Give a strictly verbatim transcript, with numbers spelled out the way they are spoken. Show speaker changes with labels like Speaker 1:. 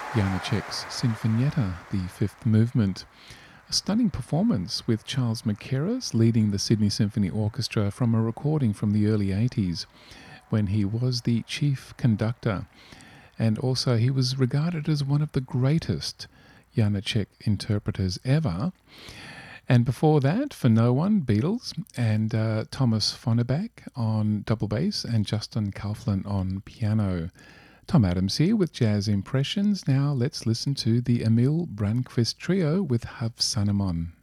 Speaker 1: Janacek's Sinfonietta, the fifth movement. A stunning performance with Charles Mackerras leading the Sydney Symphony Orchestra from a recording from the early eighties when he was the chief conductor. And also he was regarded as one of the greatest Janacek interpreters ever. And before that, For No One, Beatles, and uh, Thomas Fonnerbach on double bass and Justin Kauflin on piano. Tom Adams here with Jazz Impressions. Now let's listen to the Emil Brandquist Trio with Hav Sanemon.